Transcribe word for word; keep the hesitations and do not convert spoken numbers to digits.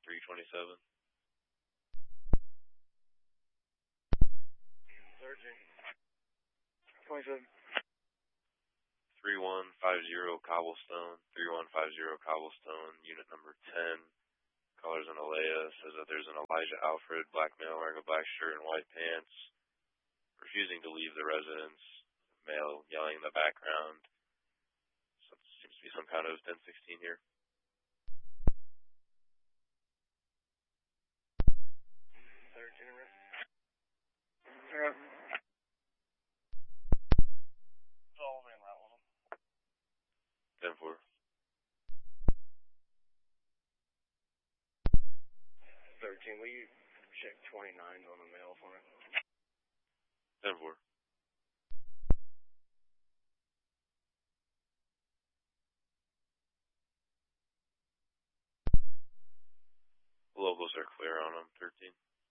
three twenty-seven. Searching. twenty-seven. three one five zero Cobblestone, three one five zero Cobblestone, unit number ten. Callers in Alea, says that there's an Elijah Alfred, black male wearing a black shirt and white pants, refusing to leave the residence, male yelling in the background. So it seems to be some kind of ten sixteen here. thirteen arrest. Yeah. It's all in that one. ten four. thirteen, will you check twenty-nine on the mail for me? ten four. The locals are clear on them, thirteen.